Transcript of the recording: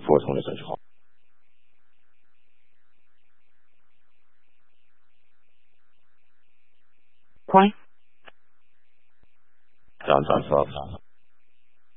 服从的时候。Point. John Soft.